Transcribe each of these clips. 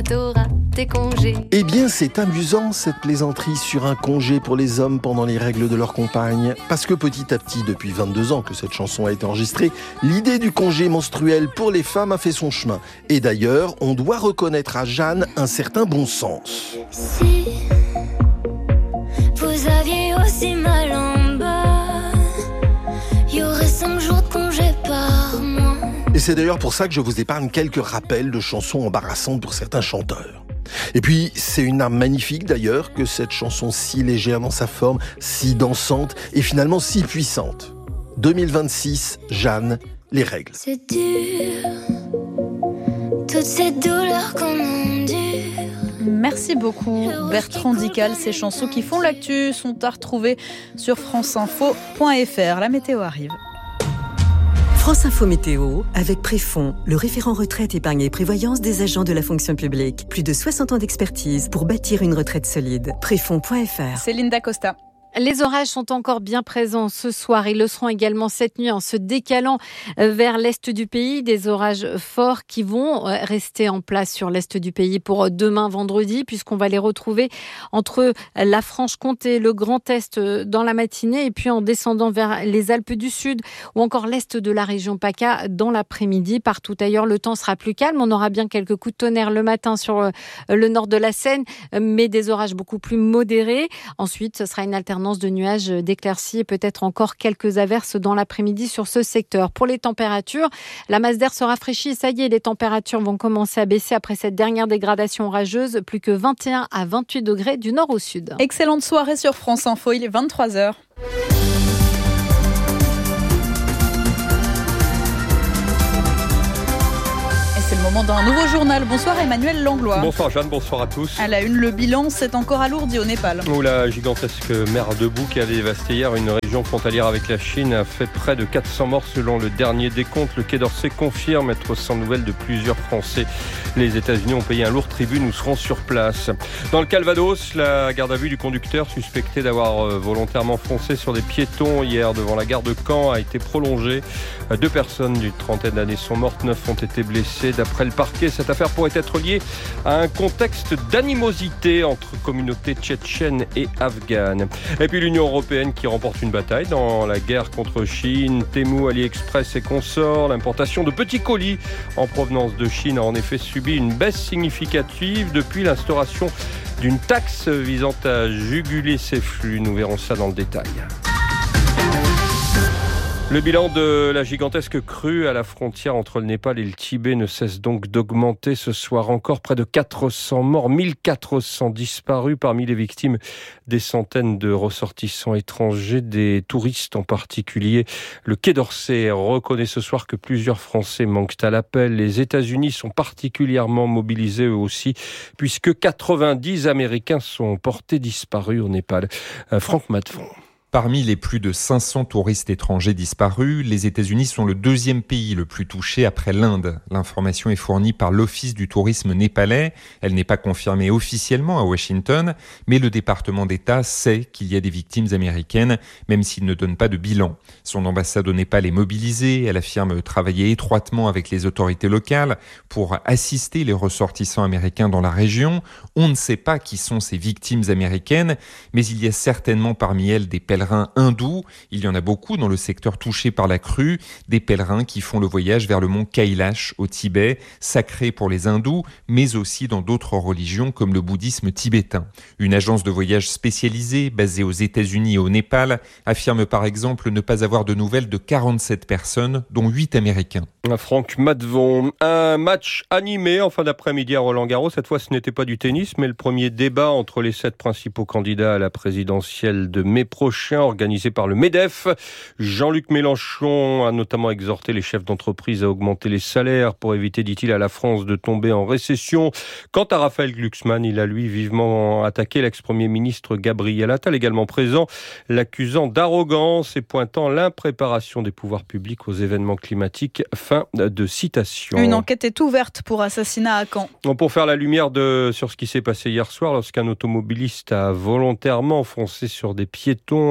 t'auras tes congés. Eh bien, c'est amusant cette plaisanterie sur un congé pour les hommes pendant les règles de leur compagne. Parce que petit à petit, depuis 22 ans que cette chanson a été enregistrée, l'idée du congé menstruel pour les femmes a fait son chemin. Et d'ailleurs, on doit reconnaître à Jeanne un certain bon sens. Si vous aviez aussi mal en bas, il y aurait 5 jours de congé par mois. Et c'est d'ailleurs pour ça que je vous épargne quelques rappels de chansons embarrassantes pour certains chanteurs. Et puis, c'est une arme magnifique d'ailleurs que cette chanson si légère dans sa forme, si dansante et finalement si puissante. 2026, Jeanne, les règles. C'est dur, toutes ces douleurs qu'on endure. Merci beaucoup Bertrand Dical. Ces chansons qui font l'actu sont à retrouver sur franceinfo.fr. La météo arrive. France Info Météo, avec Préfond, le référent retraite, épargne et prévoyance des agents de la fonction publique. Plus de 60 ans d'expertise pour bâtir une retraite solide. Préfond.fr. Céline Dacosta. Les orages sont encore bien présents ce soir. Ils le seront également cette nuit en se décalant vers l'est du pays. Des orages forts qui vont rester en place sur l'est du pays pour demain vendredi, puisqu'on va les retrouver entre la Franche-Comté, le Grand Est dans la matinée et puis en descendant vers les Alpes du Sud ou encore l'est de la région PACA dans l'après-midi. Partout ailleurs, le temps sera plus calme. On aura bien quelques coups de tonnerre le matin sur le nord de la Seine, mais des orages beaucoup plus modérés. Ensuite, ce sera une alternance de nuages, d'éclaircies et peut-être encore quelques averses dans l'après-midi sur ce secteur. Pour les températures, la masse d'air se rafraîchit. Ça y est, les températures vont commencer à baisser après cette dernière dégradation orageuse. Plus que 21 à 28 degrés du nord au sud. Excellente soirée sur France Info, il est 23h. C'est le moment d'un nouveau journal. Bonsoir Emmanuel Langlois. Bonsoir Jeanne, bonsoir à tous. À la une, le bilan s'est encore alourdi au Népal. Où la gigantesque mer de boue qui a dévasté hier une région frontalière avec la Chine a fait près de 400 morts selon le dernier décompte. Le Quai d'Orsay confirme être sans nouvelles de plusieurs Français. Les États-Unis ont payé un lourd tribut, nous serons sur place. Dans le Calvados, la garde à vue du conducteur suspecté d'avoir volontairement foncé sur des piétons hier devant la gare de Caen a été prolongée. 2 personnes d'une trentaine d'années sont mortes, 9 ont été blessées. D'après le parquet, cette affaire pourrait être liée à un contexte d'animosité entre communautés tchétchènes et afghanes. Et puis l'Union européenne qui remporte une bataille dans la guerre contre Chine. Temu, AliExpress et consorts. L'importation de petits colis en provenance de Chine a en effet subi une baisse significative depuis l'instauration d'une taxe visant à juguler ces flux. Nous verrons ça dans le détail. Le bilan de la gigantesque crue à la frontière entre le Népal et le Tibet ne cesse donc d'augmenter. Ce soir encore, près de 400 morts, 1400 disparus. Parmi les victimes, des centaines de ressortissants étrangers, des touristes en particulier. Le Quai d'Orsay reconnaît ce soir que plusieurs Français manquent à l'appel. Les États-Unis sont particulièrement mobilisés eux aussi, puisque 90 Américains sont portés disparus au Népal. Franck Matvon. Parmi les plus de 500 touristes étrangers disparus, les États-Unis sont le 2e pays le plus touché après l'Inde. L'information est fournie par l'Office du tourisme népalais. Elle n'est pas confirmée officiellement à Washington, mais le département d'État sait qu'il y a des victimes américaines, même s'il ne donne pas de bilan. Son ambassade au Népal est mobilisée. Elle affirme travailler étroitement avec les autorités locales pour assister les ressortissants américains dans la région. On ne sait pas qui sont ces victimes américaines, mais il y a certainement parmi elles des pèlerins hindous. Il y en a beaucoup dans le secteur touché par la crue, des pèlerins qui font le voyage vers le mont Kailash au Tibet, sacré pour les hindous, mais aussi dans d'autres religions comme le bouddhisme tibétain. Une agence de voyage spécialisée, basée aux États-Unis et au Népal, affirme par exemple ne pas avoir de nouvelles de 47 personnes, dont 8 Américains. Franck Matvon, un match animé en fin d'après-midi à Roland-Garros. Cette fois, ce n'était pas du tennis, mais le premier débat entre les 7 principaux candidats à la présidentielle de mai prochain, organisé par le MEDEF. Jean-Luc Mélenchon a notamment exhorté les chefs d'entreprise à augmenter les salaires pour éviter, dit-il, à la France de tomber en récession. Quant à Raphaël Glucksmann, il a lui vivement attaqué l'ex-premier ministre Gabriel Attal, également présent, l'accusant d'arrogance et pointant l'impréparation des pouvoirs publics aux événements climatiques. Fin de citation. Une enquête est ouverte pour assassinat à Caen. Pour faire la lumière sur ce qui s'est passé hier soir lorsqu'un automobiliste a volontairement foncé sur des piétons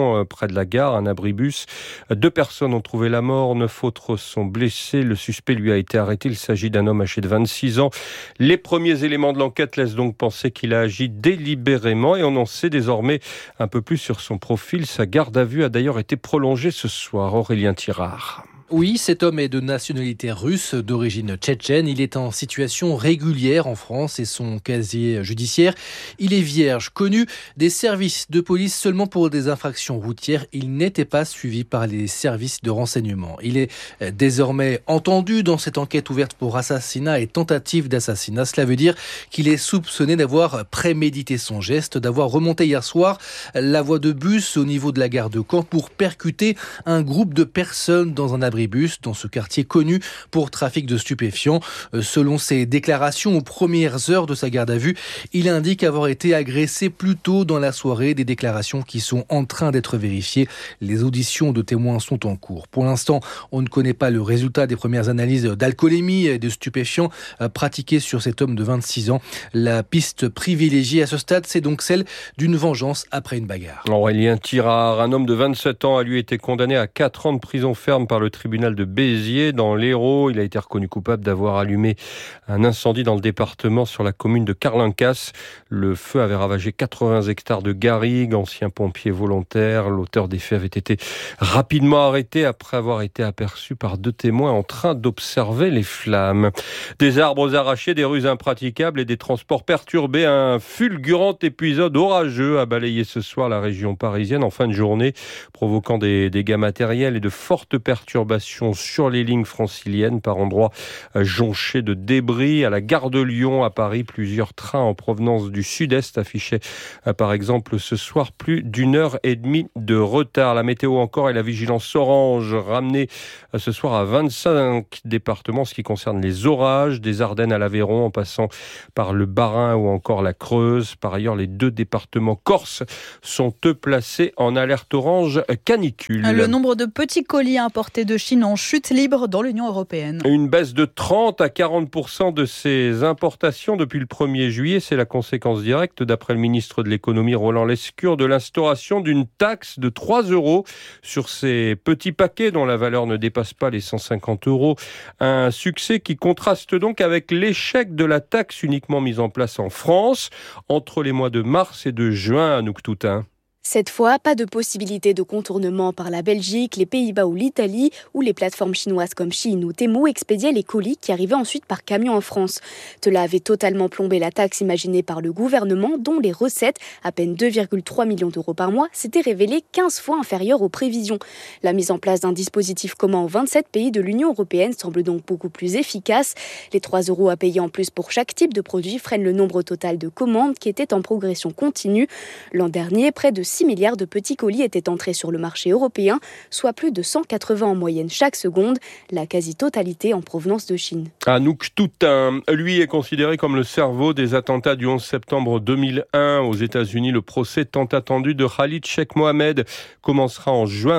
station près de la gare, un abribus. 2 personnes ont trouvé la mort, 9 autres sont blessées. Le suspect lui a été arrêté. Il s'agit d'un homme âgé de 26 ans. Les premiers éléments de l'enquête laissent donc penser qu'il a agi délibérément et on en sait désormais un peu plus sur son profil. Sa garde à vue a d'ailleurs été prolongée ce soir. Aurélien Tirard. Oui, cet homme est de nationalité russe, d'origine tchétchène. Il est en situation régulière en France et son casier judiciaire, il est vierge. Connu des services de police seulement pour des infractions routières, il n'était pas suivi par les services de renseignement. Il est désormais entendu dans cette enquête ouverte pour assassinat et tentative d'assassinat. Cela veut dire qu'il est soupçonné d'avoir prémédité son geste, d'avoir remonté hier soir la voie de bus au niveau de la gare de Caen pour percuter un groupe de personnes dans un abribus dans ce quartier connu pour trafic de stupéfiants. Selon ses déclarations aux premières heures de sa garde à vue, il indique avoir été agressé plus tôt dans la soirée, des déclarations qui sont en train d'être vérifiées. Les auditions de témoins sont en cours. Pour l'instant, on ne connaît pas le résultat des premières analyses d'alcoolémie et de stupéfiants pratiquées sur cet homme de 26 ans. La piste privilégiée à ce stade, c'est donc celle d'une vengeance après une bagarre. Aurélien Tirard, un homme de 27 ans, a lui été condamné à 4 ans de prison ferme par le tribunal de Béziers dans l'Hérault. Il a été reconnu coupable d'avoir allumé un incendie dans le département sur la commune de Carlincas. Le feu avait ravagé 80 hectares de garrigues. Ancien pompier volontaire, l'auteur des faits avait été rapidement arrêté après avoir été aperçu par 2 témoins en train d'observer les flammes. Des arbres arrachés, des rues impraticables et des transports perturbés. Un fulgurant épisode orageux a balayé ce soir la région parisienne en fin de journée, provoquant des dégâts matériels et de fortes perturbations sur les lignes franciliennes, par endroits jonchés de débris. À la gare de Lyon, à Paris, plusieurs trains en provenance du sud-est affichaient par exemple ce soir plus d'1h30 de retard. La météo encore et la vigilance orange ramenée ce soir à 25 départements, ce qui concerne les orages, des Ardennes à l'Aveyron en passant par le Bas-Rhin ou encore la Creuse. Par ailleurs, les 2 départements corses sont eux placés en alerte orange canicule. Le nombre de petits colis importés de Chine en chute libre dans l'Union européenne. Une baisse de 30 à 40% de ces importations depuis le 1er juillet. C'est la conséquence directe, d'après le ministre de l'économie Roland Lescure, de l'instauration d'une taxe de 3 € sur ces petits paquets dont la valeur ne dépasse pas les 150 €. Un succès qui contraste donc avec l'échec de la taxe uniquement mise en place en France entre les mois de mars et de juin, Anouk Toutain. Cette fois, pas de possibilité de contournement par la Belgique, les Pays-Bas ou l'Italie, où les plateformes chinoises comme Shein ou Temu expédiaient les colis qui arrivaient ensuite par camion en France. Cela avait totalement plombé la taxe imaginée par le gouvernement, dont les recettes, à peine 2,3 millions d'euros par mois, s'étaient révélées 15 fois inférieures aux prévisions. La mise en place d'un dispositif commun aux 27 pays de l'Union européenne semble donc beaucoup plus efficace. Les 3 € à payer en plus pour chaque type de produit freinent le nombre total de commandes qui était en progression continue. L'an dernier, près de 6 milliards de petits colis étaient entrés sur le marché européen, soit plus de 180 en moyenne chaque seconde, la quasi-totalité en provenance de Chine. Anouk Toutain, lui, est considéré comme le cerveau des attentats du 11 septembre 2001 aux États-Unis. Le procès tant attendu de Khalid Sheikh Mohammed commencera en juin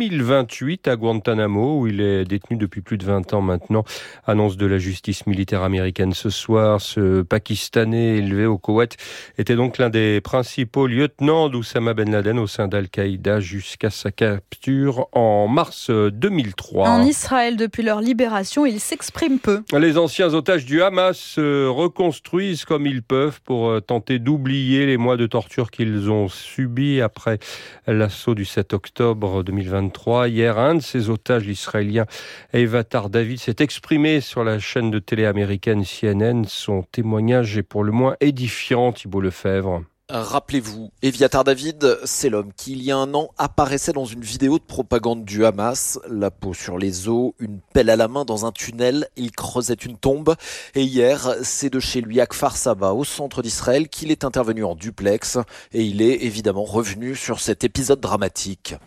2028 à Guantanamo, où il est détenu depuis plus de 20 ans maintenant. Annonce de la justice militaire américaine ce soir. Ce Pakistanais élevé au Koweït était donc l'un des principaux lieutenants d'Oussama Ben Laden au sein d'Al-Qaïda jusqu'à sa capture en mars 2003. En Israël, depuis leur libération, ils s'expriment peu. Les anciens otages du Hamas se reconstruisent comme ils peuvent pour tenter d'oublier les mois de torture qu'ils ont subis après l'assaut du 7 octobre 2023. Hier, un de ces otages, l'Israélien Evatar David, s'est exprimé sur la chaîne de télé américaine CNN. Son témoignage est pour le moins édifiant, Thibault Lefebvre. Rappelez-vous, Eviatar David, c'est l'homme qui, il y a 1 an, apparaissait dans une vidéo de propagande du Hamas, la peau sur les os, une pelle à la main dans un tunnel, il creusait une tombe. Et hier, c'est de chez lui à Kfar Saba, au centre d'Israël, qu'il est intervenu en duplex. Et il est évidemment revenu sur cet épisode dramatique.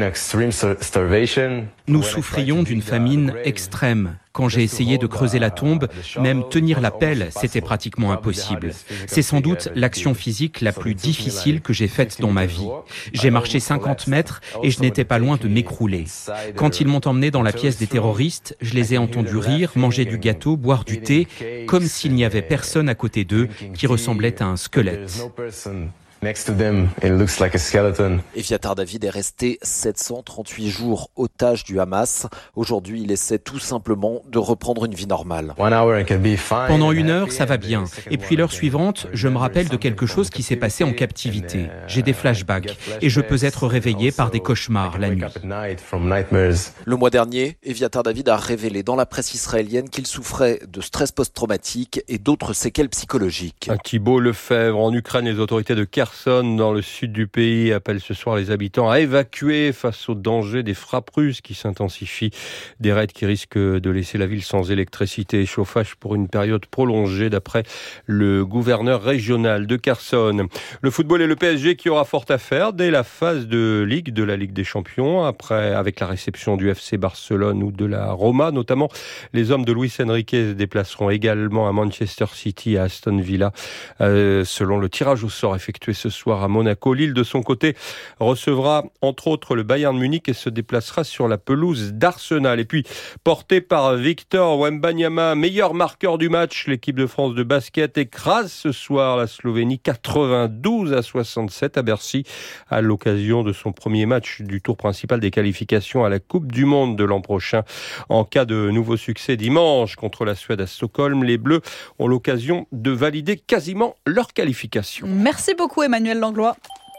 Nous souffrions d'une famine extrême. Quand j'ai essayé de creuser la tombe, même tenir la pelle, c'était pratiquement impossible. C'est sans doute l'action physique la plus difficile que j'ai faite dans ma vie. J'ai marché 50 mètres et je n'étais pas loin de m'écrouler. Quand ils m'ont emmené dans la pièce des terroristes, je les ai entendus rire, manger du gâteau, boire du thé, comme s'il n'y avait personne à côté d'eux qui ressemblait à un squelette. Next to them, it looks like a skeleton. Eviatar David est resté 738 jours otage du Hamas. Aujourd'hui, il essaie tout simplement de reprendre une vie normale. Pendant 1 heure, ça va bien. Et puis l'heure suivante, je me rappelle de quelque chose qui s'est passé en captivité. J'ai des flashbacks et je peux être réveillé par des cauchemars la nuit. Le mois dernier, Eviatar David a révélé dans la presse israélienne qu'il souffrait de stress post-traumatique et d'autres séquelles psychologiques. Thibault Lefebvre, en Ukraine, les autorités de Kherson, dans le sud du pays, appellent ce soir les habitants à évacuer face au danger des frappes russes qui s'intensifient. Des raids qui risquent de laisser la ville sans électricité et chauffage pour une période prolongée, d'après le gouverneur régional de Kherson. Le football et le PSG qui aura fort à faire dès la phase de Ligue de la Ligue des Champions, après avec la réception du FC Barcelone ou de la Roma notamment. Les hommes de Luis Enrique se déplaceront également à Manchester City et à Aston Villa, selon le tirage au sort effectué ce soir à Monaco. Lille, de son côté, recevra entre autres le Bayern Munich et se déplacera sur la pelouse d'Arsenal. Et puis, porté par Victor Wembanyama, meilleur marqueur du match, l'équipe de France de basket écrase ce soir la Slovénie 92-67 à Bercy, à l'occasion de son premier match du tour principal des qualifications à la Coupe du Monde de l'an prochain. En cas de nouveau succès dimanche contre la Suède à Stockholm, les Bleus ont l'occasion de valider quasiment leur qualification. Merci beaucoup Emmanuel Langlois.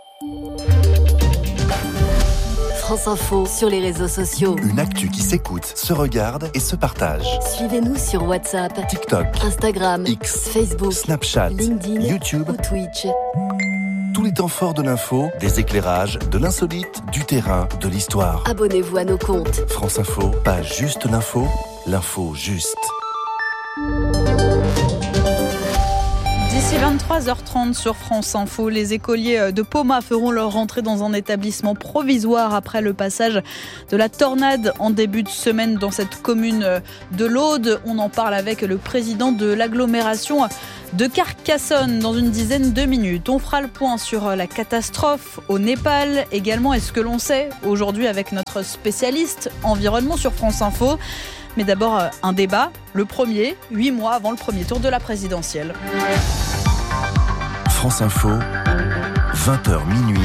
France Info sur les réseaux sociaux. Une actu qui s'écoute, se regarde et se partage. Suivez-nous sur WhatsApp, TikTok, Instagram, X, Facebook, Snapchat, LinkedIn, YouTube ou Twitch. Tous les temps forts de l'info, des éclairages, de l'insolite, du terrain, de l'histoire. Abonnez-vous à nos comptes. France Info, pas juste l'info, l'info juste. D'ici 23h30 sur France Info, les écoliers de Poma feront leur rentrée dans un établissement provisoire après le passage de la tornade en début de semaine dans cette commune de l'Aude. On en parle avec le président de l'agglomération de Carcassonne dans une dizaine de minutes. On fera le point sur la catastrophe au Népal. Également, est-ce que l'on sait aujourd'hui avec notre spécialiste environnement sur France Info. Mais d'abord, un débat, le premier, 8 mois avant le premier tour de la présidentielle. France Info, 20h minuit.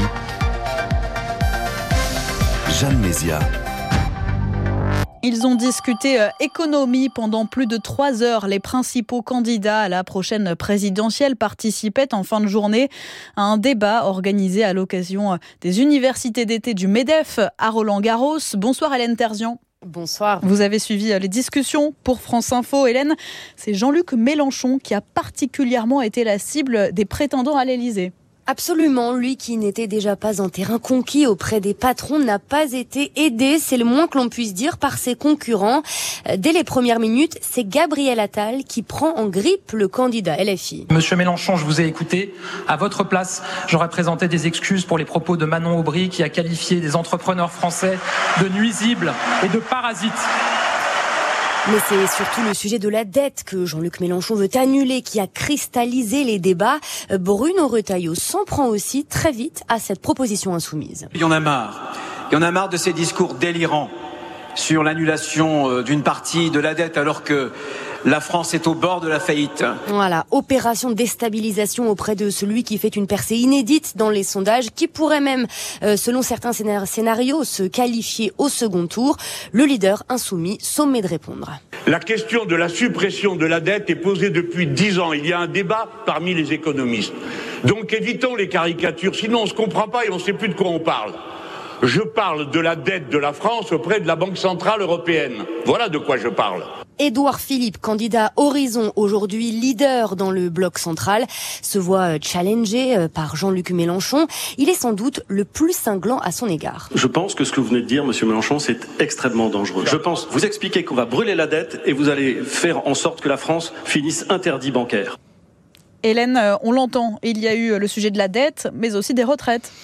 Jeanne Mézia. Ils ont discuté économie pendant plus de 3 heures. Les principaux candidats à la prochaine présidentielle participaient en fin de journée à un débat organisé à l'occasion des universités d'été du MEDEF à Roland-Garros. Bonsoir Hélène Terzian. Bonsoir. Vous avez suivi les discussions pour France Info. Hélène, c'est Jean-Luc Mélenchon qui a particulièrement été la cible des prétendants à l'Élysée. Absolument, lui qui n'était déjà pas en terrain conquis auprès des patrons n'a pas été aidé, c'est le moins que l'on puisse dire, par ses concurrents. Dès les premières minutes, c'est Gabriel Attal qui prend en grippe le candidat LFI. Monsieur Mélenchon, je vous ai écouté. À votre place, j'aurais présenté des excuses pour les propos de Manon Aubry qui a qualifié des entrepreneurs français de nuisibles et de parasites. Mais c'est surtout le sujet de la dette que Jean-Luc Mélenchon veut annuler qui a cristallisé les débats. Bruno Retailleau s'en prend aussi très vite à cette proposition insoumise. Il y en a marre. Il y en a marre de ces discours délirants sur l'annulation d'une partie de la dette alors que la France est au bord de la faillite. Voilà, opération déstabilisation auprès de celui qui fait une percée inédite dans les sondages, qui pourrait même, selon certains scénarios, se qualifier au second tour. Le leader insoumis sommet de répondre. La question de la suppression de la dette est posée depuis 10 ans. Il y a un débat parmi les économistes. Donc évitons les caricatures, sinon on ne se comprend pas et on ne sait plus de quoi on parle. Je parle de la dette de la France auprès de la Banque Centrale Européenne. Voilà de quoi je parle. Édouard Philippe, candidat Horizon, aujourd'hui leader dans le bloc central, se voit challengé par Jean-Luc Mélenchon. Il est sans doute le plus cinglant à son égard. Je pense que ce que vous venez de dire, monsieur Mélenchon, c'est extrêmement dangereux. Je pense vous expliquer qu'on va brûler la dette et vous allez faire en sorte que la France finisse interdit bancaire. Hélène, on l'entend, il y a eu le sujet de la dette, mais aussi des retraites.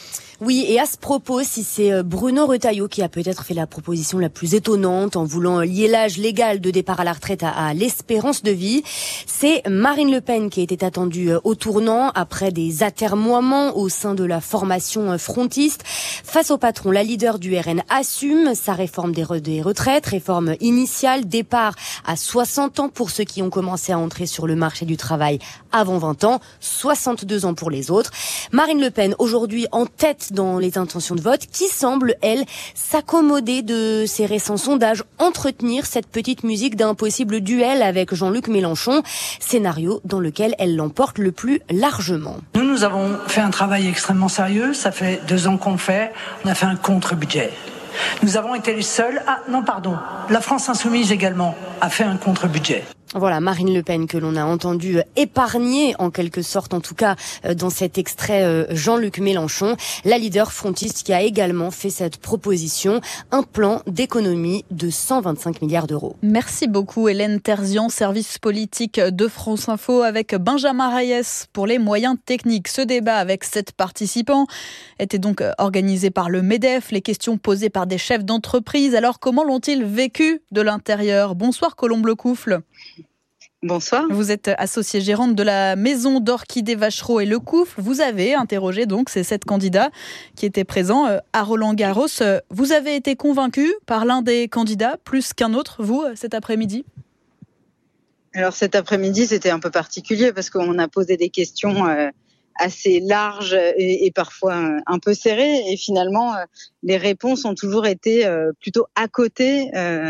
Oui, et à ce propos, si c'est Bruno Retailleau qui a peut-être fait la proposition la plus étonnante en voulant lier l'âge légal de départ à la retraite à l'espérance de vie, c'est Marine Le Pen qui était attendue au tournant après des atermoiements au sein de la formation frontiste. Face au patron, la leader du RN assume sa réforme des retraites, réforme initiale, départ à 60 ans pour ceux qui ont commencé à entrer sur le marché du travail avant 20 ans, 62 ans pour les autres. Marine Le Pen, aujourd'hui en tête dans les intentions de vote, qui semble, elle, s'accommoder de ces récents sondages, entretenir cette petite musique d'un possible duel avec Jean-Luc Mélenchon, scénario dans lequel elle l'emporte le plus largement. Nous avons fait un travail extrêmement sérieux, ça fait 2 ans qu'on le fait, on a fait un contre-budget. Nous avons été les seuls, la France Insoumise également a fait un contre-budget. Voilà, Marine Le Pen que l'on a entendu épargner en quelque sorte, en tout cas dans cet extrait Jean-Luc Mélenchon, la leader frontiste qui a également fait cette proposition, un plan d'économie de 125 milliards d'euros. Merci beaucoup Hélène Terzian, service politique de France Info avec Benjamin Reyes pour les moyens techniques. Ce débat avec 7 participants était donc organisé par le MEDEF, les questions posées par des chefs d'entreprise. Alors comment l'ont-ils vécu de l'intérieur ? Bonsoir Colombe Lecoufle. Bonsoir. Vous êtes associée gérante de la maison d'Orchidées Vachereau et Lecoufle. Vous avez interrogé donc ces 7 candidats qui étaient présents à Roland-Garros. Vous avez été convaincue par l'un des candidats plus qu'un autre, vous, cet après-midi ? Alors cet après-midi, c'était un peu particulier parce qu'on a posé des questions assez larges et parfois un peu serrées. Et finalement, les réponses ont toujours été plutôt à côté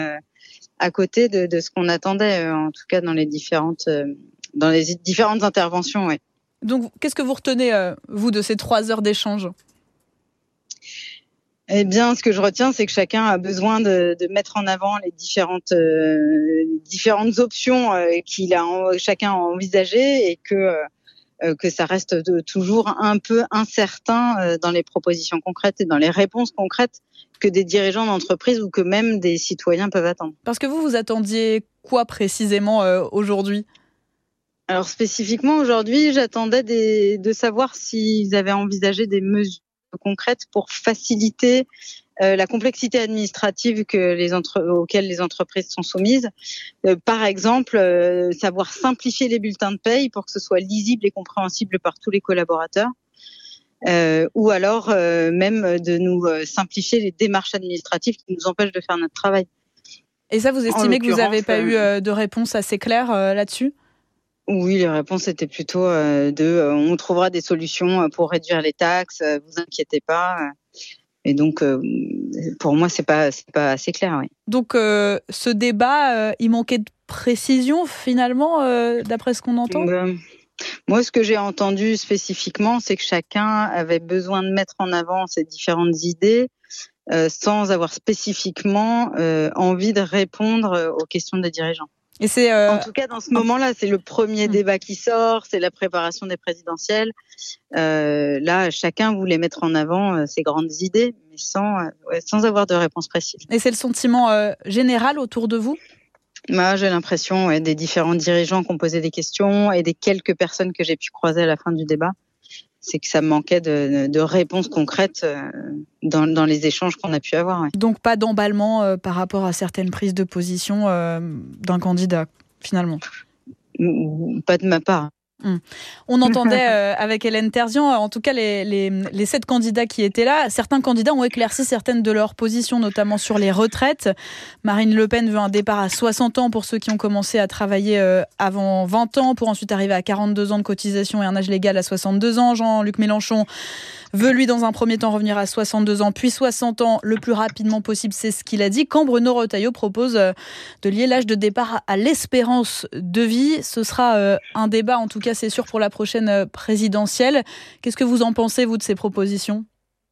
de ce qu'on attendait, en tout cas dans les différentes interventions. Ouais. Donc, qu'est-ce que vous retenez, vous, de ces 3 heures d'échange ? Eh bien, ce que je retiens, c'est que chacun a besoin de mettre en avant les différentes options qu'il a chacun a envisagées et que ça reste toujours un peu incertain dans les propositions concrètes et dans les réponses concrètes que des dirigeants d'entreprise ou que même des citoyens peuvent attendre. Parce que vous attendiez quoi précisément aujourd'hui ? Alors spécifiquement aujourd'hui, j'attendais de savoir s'ils avaient envisagé des mesures concrètes pour faciliter la complexité administrative auxquelles les entreprises sont soumises. Par exemple, savoir simplifier les bulletins de paye pour que ce soit lisible et compréhensible par tous les collaborateurs. Ou alors même de nous simplifier les démarches administratives qui nous empêchent de faire notre travail. Et ça, vous estimez que vous n'avez pas eu de réponse assez claire là-dessus ? Oui, les réponses étaient plutôt on trouvera des solutions pour réduire les taxes, vous inquiétez pas. Et donc, pour moi, c'est pas assez clair. Oui. Donc, ce débat, il manquait de précision finalement, d'après ce qu'on entend. Moi, ce que j'ai entendu spécifiquement, c'est que chacun avait besoin de mettre en avant ses différentes idées sans avoir spécifiquement envie de répondre aux questions des dirigeants. Et c'est en tout cas, dans ce moment-là, c'est le premier débat qui sort, c'est la préparation des présidentielles. Là, chacun voulait mettre en avant ses grandes idées, mais sans avoir de réponse précise. Et c'est le sentiment général autour de vous ? Moi, j'ai l'impression des différents dirigeants qui ont posé des questions et des quelques personnes que j'ai pu croiser à la fin du débat, c'est que ça manquait de réponses concrètes dans les échanges qu'on a pu avoir. Ouais. Donc pas d'emballement par rapport à certaines prises de position d'un candidat, finalement ? Pas de ma part. On entendait avec Hélène Terzian, en tout cas les 7 candidats qui étaient là, certains candidats ont éclairci certaines de leurs positions, notamment sur les retraites. Marine Le Pen veut un départ à 60 ans pour ceux qui ont commencé à travailler avant 20 ans, pour ensuite arriver à 42 ans de cotisation et un âge légal à 62 ans. Jean-Luc Mélenchon veut, lui, dans un premier temps, revenir à 62 ans, puis 60 ans le plus rapidement possible, c'est ce qu'il a dit. Quand Bruno Retailleau propose de lier l'âge de départ à l'espérance de vie, ce sera un débat, en tout cas c'est sûr, pour la prochaine présidentielle. Qu'est-ce que vous en pensez, vous, de ces propositions ?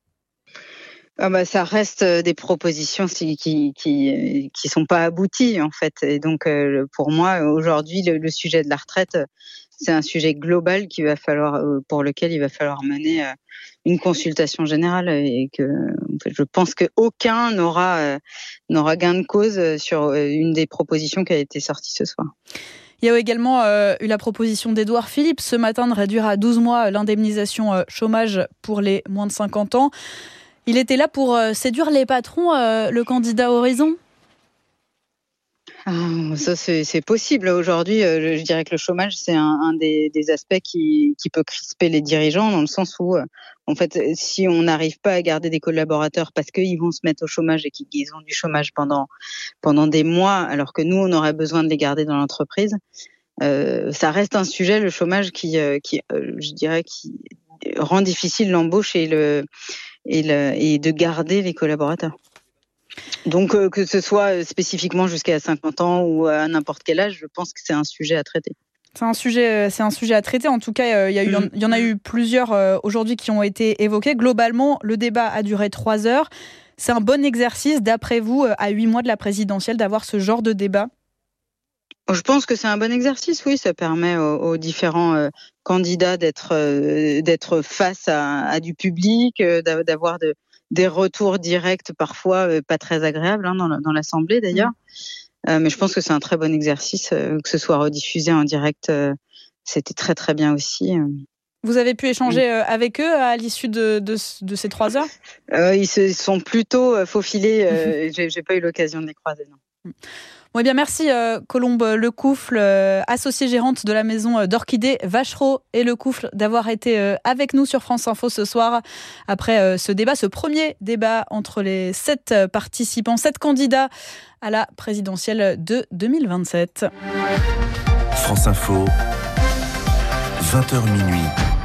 Ça reste des propositions qui sont pas abouties, en fait. Et donc, pour moi, aujourd'hui, le sujet de la retraite, c'est un sujet global pour lequel il va falloir mener une consultation générale et que je pense qu'aucun n'aura gain de cause sur une des propositions qui a été sortie ce soir. Il y a également eu la proposition d'Édouard Philippe ce matin de réduire à 12 mois l'indemnisation chômage pour les moins de 50 ans. Il était là pour séduire les patrons, le candidat Horizon ? Ça, c'est possible. Aujourd'hui, je dirais que le chômage, c'est un des aspects qui peut crisper les dirigeants, dans le sens où, en fait, si on n'arrive pas à garder des collaborateurs parce qu'ils vont se mettre au chômage et qu'ils ont du chômage pendant des mois, alors que nous, on aurait besoin de les garder dans l'entreprise, ça reste un sujet, le chômage, qui je dirais, qui rend difficile l'embauche et de garder les collaborateurs. Donc, que ce soit spécifiquement jusqu'à 50 ans ou à n'importe quel âge, je pense que c'est un sujet à traiter. C'est un sujet à traiter. En tout cas, il y en a eu plusieurs aujourd'hui qui ont été évoqués. Globalement, le débat a duré 3 heures. C'est un bon exercice, d'après vous, à 8 mois de la présidentielle, d'avoir ce genre de débat ? Je pense que c'est un bon exercice, oui. Ça permet aux différents candidats d'être face à du public, d'avoir des retours directs, parfois pas très agréables, dans l'Assemblée d'ailleurs. Mais je pense que c'est un très bon exercice, que ce soit rediffusé en direct, c'était très très bien aussi. Vous avez pu échanger avec eux à l'issue de ces 3 heures ? Ils se sont plutôt faufilés, j'ai pas eu l'occasion de les croiser, non. Bon, eh bien, merci Colombe Lecoufle, associée gérante de la maison d'orchidées Vachereau et Lecoufle, d'avoir été avec nous sur France Info ce soir après ce premier débat entre les 7 participants, 7 candidats à la présidentielle de 2027. France Info, 20h minuit.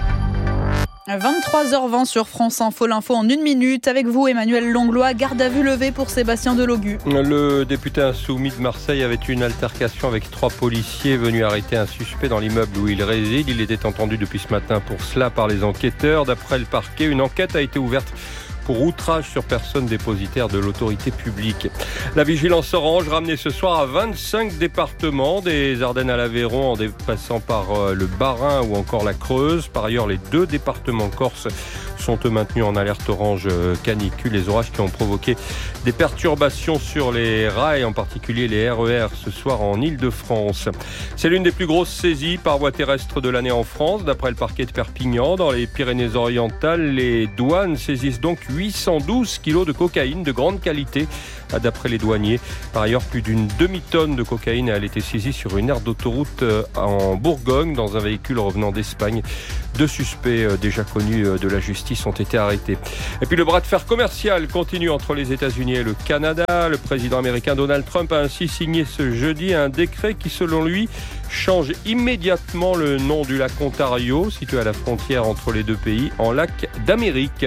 23h20 sur France Info, l'info en 1 minute. Avec vous, Emmanuel Langlois, garde à vue levée pour Sébastien Delogu. Le député insoumis de Marseille avait eu une altercation avec 3 policiers venus arrêter un suspect dans l'immeuble où il réside. Il était entendu depuis ce matin pour cela par les enquêteurs. D'après le parquet, une enquête a été ouverte pour outrage sur personne dépositaire de l'autorité publique. La vigilance orange ramenée ce soir à 25 départements, des Ardennes à l'Aveyron en dépassant par le Bas-Rhin ou encore la Creuse. Par ailleurs, les 2 départements corses sont maintenus en alerte orange canicule. Les orages qui ont provoqué des perturbations sur les rails, en particulier les RER ce soir en Île-de-France. C'est l'une des plus grosses saisies par voie terrestre de l'année en France. D'après le parquet de Perpignan, dans les Pyrénées-Orientales, les douanes saisissent donc 812 kilos de cocaïne de grande qualité, d'après les douaniers. Par ailleurs, plus d'une demi-tonne de cocaïne a été saisie sur une aire d'autoroute en Bourgogne, dans un véhicule revenant d'Espagne. 2 suspects déjà connus de la justice ont été arrêtés. Et puis le bras de fer commercial continue entre les États-Unis et le Canada. Le président américain Donald Trump a ainsi signé ce jeudi un décret qui, selon lui, change immédiatement le nom du lac Ontario, situé à la frontière entre les 2 pays, en lac d'Amérique.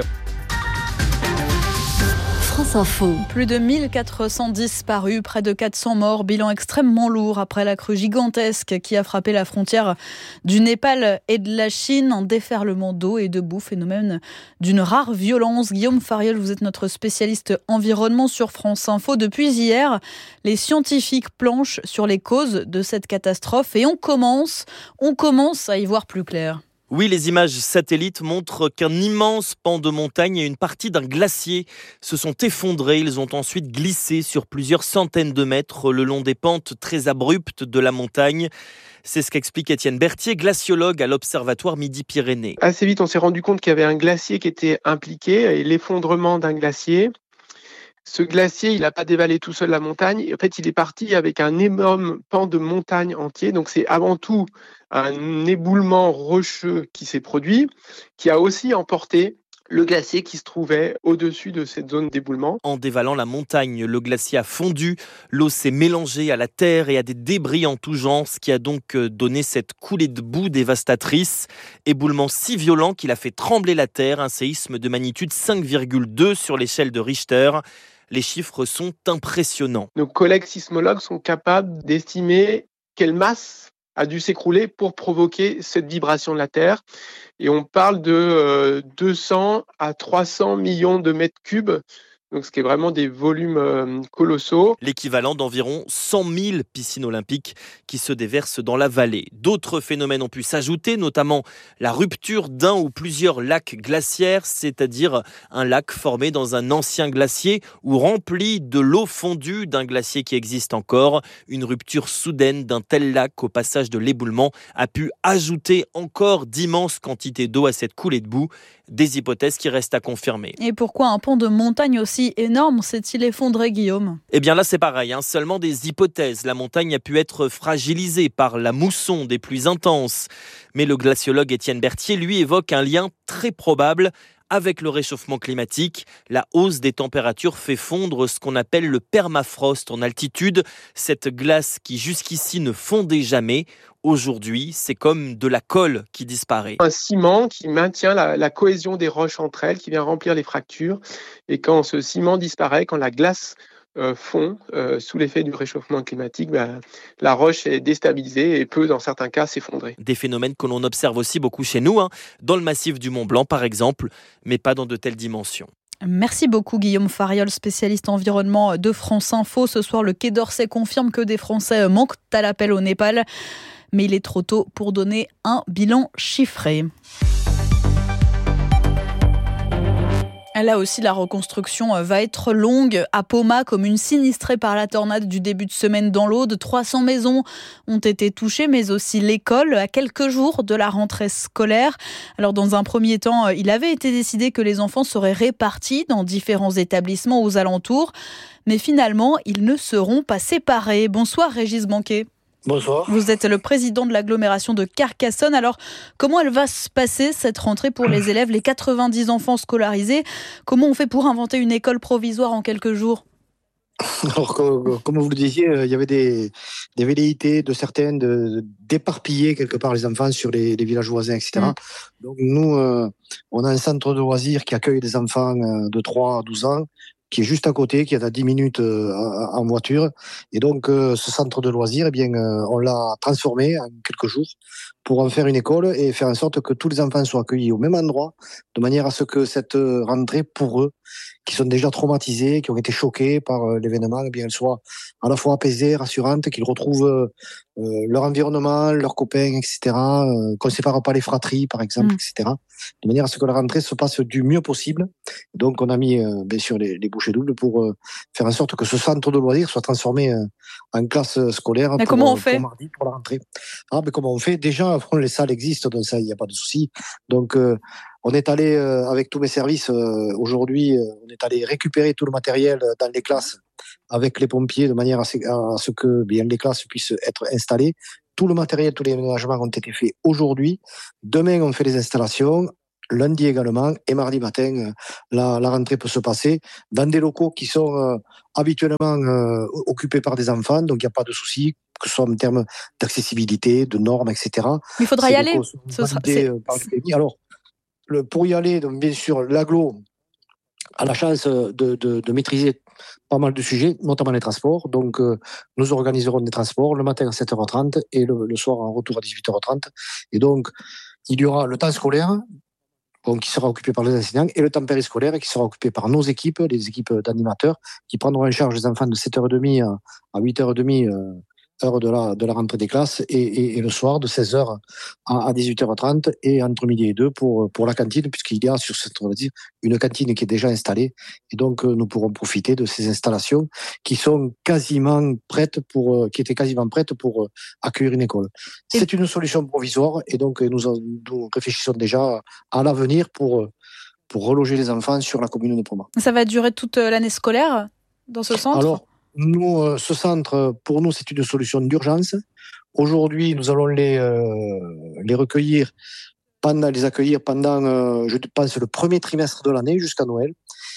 France Info. Plus de 1400 disparus, près de 400 morts, bilan extrêmement lourd après la crue gigantesque qui a frappé la frontière du Népal et de la Chine. Un déferlement d'eau et de boue, phénomène d'une rare violence. Guillaume Fariol, vous êtes notre spécialiste environnement sur France Info. Depuis hier, les scientifiques planchent sur les causes de cette catastrophe et on commence à y voir plus clair. Oui, les images satellites montrent qu'un immense pan de montagne et une partie d'un glacier se sont effondrés. Ils ont ensuite glissé sur plusieurs centaines de mètres le long des pentes très abruptes de la montagne. C'est ce qu'explique Étienne Berthier, glaciologue à l'Observatoire Midi-Pyrénées. Assez vite, on s'est rendu compte qu'il y avait un glacier qui était impliqué et l'effondrement d'un glacier. Ce glacier, il n'a pas dévalé tout seul la montagne. En fait, il est parti avec un énorme pan de montagne entier. Donc, c'est avant tout un éboulement rocheux qui s'est produit, qui a aussi emporté le glacier qui se trouvait au-dessus de cette zone d'éboulement. En dévalant la montagne, le glacier a fondu, l'eau s'est mélangée à la terre et à des débris en tout genre, ce qui a donc donné cette coulée de boue dévastatrice. Éboulement si violent qu'il a fait trembler la terre, un séisme de magnitude 5,2 sur l'échelle de Richter. Les chiffres sont impressionnants. Nos collègues sismologues sont capables d'estimer quelle masse a dû s'écrouler pour provoquer cette vibration de la Terre. Et on parle de 200 à 300 millions de mètres cubes Donc, ce qui est vraiment des volumes colossaux. L'équivalent d'environ 100 000 piscines olympiques qui se déversent dans la vallée. D'autres phénomènes ont pu s'ajouter, notamment la rupture d'un ou plusieurs lacs glaciaires, c'est-à-dire un lac formé dans un ancien glacier ou rempli de l'eau fondue d'un glacier qui existe encore. Une rupture soudaine d'un tel lac au passage de l'éboulement a pu ajouter encore d'immenses quantités d'eau à cette coulée de boue. Des hypothèses qui restent à confirmer. Et pourquoi un pont de montagne aussi énorme s'est-il effondré, Guillaume ? Eh bien là c'est pareil, seulement des hypothèses. La montagne a pu être fragilisée par la mousson des pluies intenses. Mais le glaciologue Étienne Berthier, lui, évoque un lien très probable avec le réchauffement climatique. La hausse des températures fait fondre ce qu'on appelle le permafrost en altitude, cette glace qui jusqu'ici ne fondait jamais. Aujourd'hui, c'est comme de la colle qui disparaît. Un ciment qui maintient la cohésion des roches entre elles, qui vient remplir les fractures. Et quand ce ciment disparaît, quand la glace fond sous l'effet du réchauffement climatique, la roche est déstabilisée et peut, dans certains cas, s'effondrer. Des phénomènes que l'on observe aussi beaucoup chez nous, dans le massif du Mont Blanc par exemple, mais pas dans de telles dimensions. Merci beaucoup Guillaume Fariol, spécialiste environnement de France Info. Ce soir, le Quai d'Orsay confirme que des Français manquent à l'appel au Népal. Mais il est trop tôt pour donner un bilan chiffré. Là aussi, la reconstruction va être longue. À Poma, commune sinistrée par la tornade du début de semaine dans l'Aude, 300 maisons ont été touchées, mais aussi l'école, à quelques jours de la rentrée scolaire. Alors, dans un premier temps, il avait été décidé que les enfants seraient répartis dans différents établissements aux alentours. Mais finalement, ils ne seront pas séparés. Bonsoir Régis Banquet. Bonsoir. Vous êtes le président de l'agglomération de Carcassonne. Alors, comment elle va se passer cette rentrée pour les élèves, les 90 enfants scolarisés ? Comment on fait pour inventer une école provisoire en quelques jours ? Alors, comme vous le disiez, il y avait des velléités de certains d'éparpiller quelque part les enfants sur les villages voisins, etc. Donc nous, on a un centre de loisirs qui accueille des enfants de 3 à 12 ans, qui est juste à côté, qui est à 10 minutes en voiture. Et donc, ce centre de loisirs, eh bien, on l'a transformé en quelques jours pour en faire une école et faire en sorte que tous les enfants soient accueillis au même endroit, de manière à ce que cette rentrée, pour eux, qui sont déjà traumatisés, qui ont été choqués par l'événement, eh bien, elle soit à la fois apaisée, rassurante, qu'ils retrouvent leur environnement, leurs copains, etc., qu'on ne sépare pas les fratries, par exemple, etc., de manière à ce que la rentrée se passe du mieux possible. Donc, on a mis, bien sûr, les bouchées doubles pour faire en sorte que ce centre de loisirs soit transformé en classe scolaire. Mais comment on fait pour mardi, pour la rentrée. Comment on fait ? Déjà, les salles existent, donc ça, il n'y a pas de souci. Donc, on est allé, avec tous mes services, aujourd'hui, on est allé récupérer tout le matériel dans les classes avec les pompiers, de manière à ce que bien les classes puissent être installées. Tout le matériel, tous les aménagements ont été faits aujourd'hui. Demain, on fait les installations. Lundi également. Et mardi matin, la rentrée peut se passer dans des locaux qui sont habituellement occupés par des enfants. Donc, il n'y a pas de souci, que ce soit en termes d'accessibilité, de normes, etc. Mais il faudra y aller. Alors, pour y aller, donc, bien sûr, l'agglo a la chance de maîtriser pas mal de sujets, notamment les transports. Donc, nous organiserons des transports le matin à 7h30 et le soir en retour à 18h30. Et donc, il y aura le temps scolaire, donc, qui sera occupé par les enseignants, et le temps périscolaire qui sera occupé par nos équipes, les équipes d'animateurs, qui prendront en charge les enfants de 7h30 à 8h30, heure de la rentrée des classes, et le soir de 16h à 18h30 et entre midi et 2 pour la cantine, puisqu'il y a sur cette une cantine qui est déjà installée, et donc nous pourrons profiter de ces installations qui sont quasiment prêtes qui étaient quasiment prêtes pour accueillir une école. C'est une solution provisoire, et donc nous réfléchissons déjà à l'avenir pour reloger les enfants sur la commune de Poma. Ça va durer toute l'année scolaire dans ce centre ? Alors, nous, ce centre, pour nous, c'est une solution d'urgence. Aujourd'hui, nous allons les accueillir pendant, je pense, le premier trimestre de l'année jusqu'à Noël.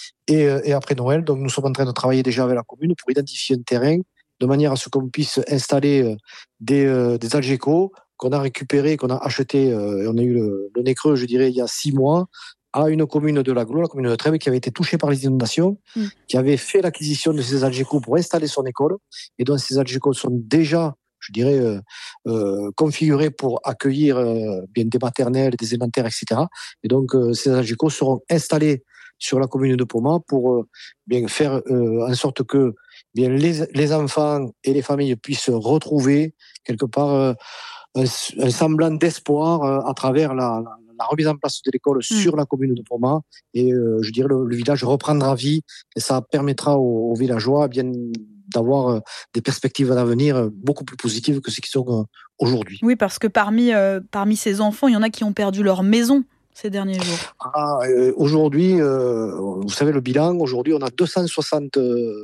Et après Noël, donc nous sommes en train de travailler déjà avec la commune pour identifier un terrain de manière à ce qu'on puisse installer des Algeco qu'on a récupérés, qu'on a achetés. Et on a eu le nez creux, je dirais, il y a 6 mois. À une commune de l'Agglo, la commune de Trèbes, qui avait été touchée par les inondations, qui avait fait l'acquisition de ces Algeco pour installer son école, et dont ces Algeco sont déjà, je dirais, configurés pour accueillir bien des maternelles, des élémentaires, etc. Et donc, ces Algeco seront installés sur la commune de Poma pour bien faire en sorte que bien les enfants et les familles puissent retrouver quelque part un semblant d'espoir à travers la remise en place de l'école sur la commune de Poma. Et je dirais le village reprendra vie et ça permettra aux villageois bien d'avoir des perspectives à l'avenir beaucoup plus positives que ce qui sont aujourd'hui. Oui, parce que parmi ces enfants, il y en a qui ont perdu leur maison ces derniers jours. Aujourd'hui, vous savez, le bilan, aujourd'hui, on a 260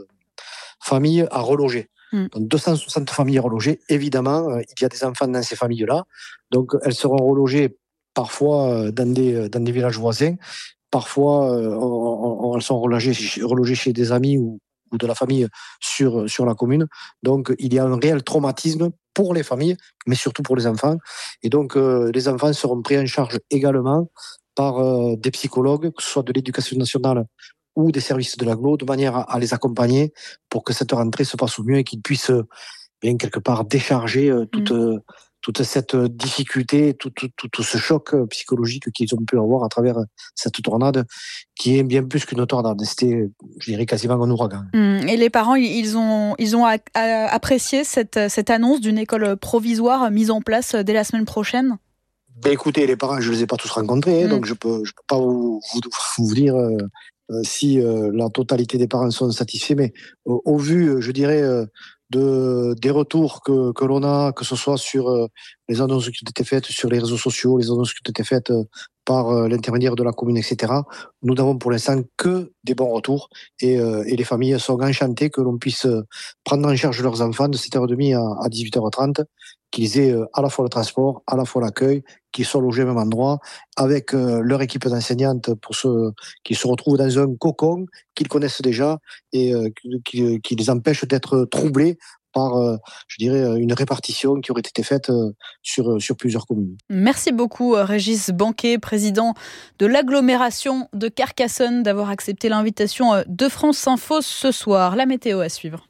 familles à reloger. Donc 260 familles relogées. Évidemment, il y a des enfants dans ces familles-là. Donc, elles seront relogées parfois dans des villages voisins. Parfois, elles sont relogées chez des amis ou de la famille sur la commune. Donc, il y a un réel traumatisme pour les familles, mais surtout pour les enfants. Et donc, les enfants seront pris en charge également par des psychologues, que ce soit de l'éducation nationale ou des services de l'agglo, de manière à les accompagner pour que cette rentrée se passe au mieux et qu'ils puissent bien quelque part décharger toute cette difficulté, tout ce choc psychologique qu'ils ont pu avoir à travers cette tornade, qui est bien plus qu'une tornade. C'était, je dirais, quasiment un ouragan. Et les parents, ils ont apprécié cette annonce d'une école provisoire mise en place dès la semaine prochaine. Ben écoutez, les parents, je les ai pas tous rencontrés, donc je peux pas vous dire si la totalité des parents sont satisfaits, mais au vu, je dirais, des retours que l'on a, que ce soit sur les annonces qui ont été faites sur les réseaux sociaux, les annonces qui ont été faites par l'intermédiaire de la commune, etc. Nous n'avons pour l'instant que des bons retours et les familles sont enchantées que l'on puisse prendre en charge leurs enfants de 7h30 à 18h30, qu'ils aient à la fois le transport, à la fois l'accueil, qu'ils soient logés au même endroit, avec leur équipe d'enseignantes pour qu'ils se retrouvent dans un cocon qu'ils connaissent déjà et qui les empêche d'être troublés par, je dirais, une répartition qui aurait été faite sur plusieurs communes. Merci beaucoup Régis Banquet, président de l'agglomération de Carcassonne, d'avoir accepté l'invitation de France Info ce soir. La météo à suivre.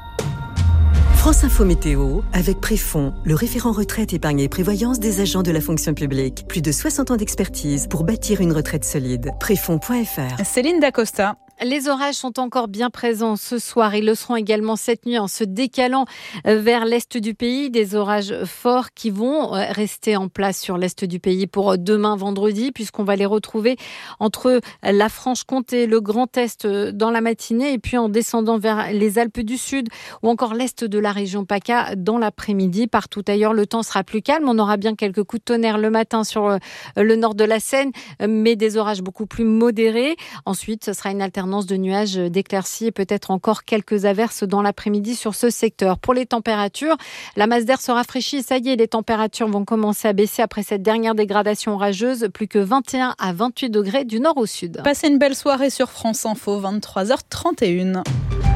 France Info Météo, avec Préfond, le référent retraite, épargne et prévoyance des agents de la fonction publique. Plus de 60 ans d'expertise pour bâtir une retraite solide. Préfond.fr. Céline Dacosta. Les orages sont encore bien présents ce soir. Ils le seront également cette nuit en se décalant vers l'est du pays. Des orages forts qui vont rester en place sur l'est du pays pour demain vendredi, puisqu'on va les retrouver entre la Franche-Comté, le Grand Est dans la matinée et puis en descendant vers les Alpes du Sud ou encore l'est de la région PACA dans l'après-midi. Partout ailleurs, le temps sera plus calme. On aura bien quelques coups de tonnerre le matin sur le nord de la Seine, mais des orages beaucoup plus modérés. Ensuite, ce sera une alternance de nuages, d'éclaircies et peut-être encore quelques averses dans l'après-midi sur ce secteur. Pour les températures, la masse d'air se rafraîchit. Ça y est, les températures vont commencer à baisser après cette dernière dégradation orageuse. Plus que 21 à 28 degrés du nord au sud. Passez une belle soirée sur France Info, 23h31.